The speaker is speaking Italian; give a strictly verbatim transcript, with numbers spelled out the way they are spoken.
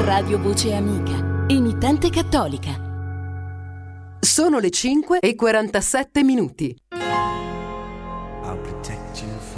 Radio Voce Amica, emittente cattolica. Sono le cinque e quarantasette minuti.